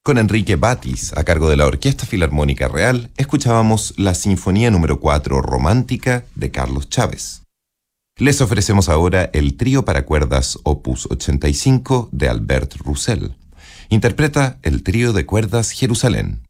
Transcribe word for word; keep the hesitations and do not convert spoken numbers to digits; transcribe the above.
Con Enrique Batis, a cargo de la Orquesta Filarmónica Real, escuchábamos la Sinfonía número cuatro Romántica de Carlos Chávez. Les ofrecemos ahora el trío para cuerdas opus ochenta y cinco de Albert Roussel. Interpreta el trío de cuerdas Jerusalén.